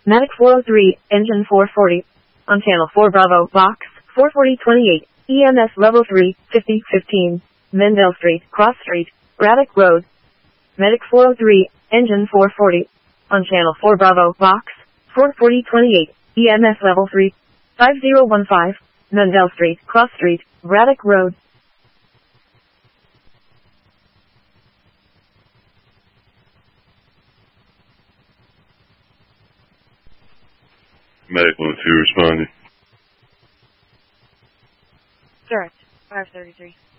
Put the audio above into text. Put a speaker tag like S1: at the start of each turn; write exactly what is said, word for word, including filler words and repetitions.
S1: Medic four oh three, engine four forty. On channel four Bravo, box four forty twenty-eight, E M S level three, fifty fifteen, Mendell Street, Cross Street, Braddock Road. Medic four oh three, engine four forty. On channel four Bravo, box four forty twenty-eight, E M S level three, five zero one five, Mendell Street, Cross Street, Braddock Road.
S2: Medic one two responding.
S3: Direct, five thirty-three.